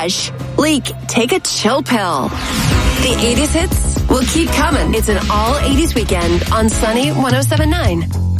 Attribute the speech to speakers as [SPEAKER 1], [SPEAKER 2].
[SPEAKER 1] Garage. Leak, take a chill pill. The 80s hits will keep coming. It's an all 80s weekend on Sunny 107.9.